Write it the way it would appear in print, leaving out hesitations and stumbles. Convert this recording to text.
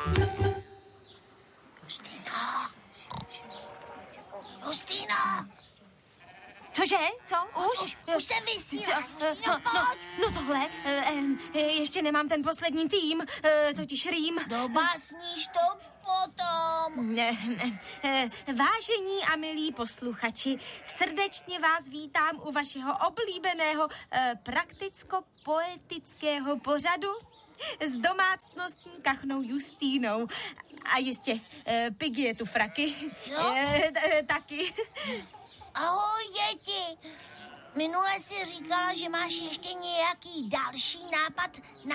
Justýno! Cože? Co? Už se vysílá. No tohle, ještě nemám ten poslední tým, totiž Rým. Dobásníš to potom. Vážení a milí posluchači, srdečně vás vítám u vašeho oblíbeného prakticko-poetického pořadu s domácnostní kachnou Justýnou. A jistě, Piggy je tu fraky. Taky. Ahoj, děti. Minule jsi říkala, že máš ještě nějaký další nápad na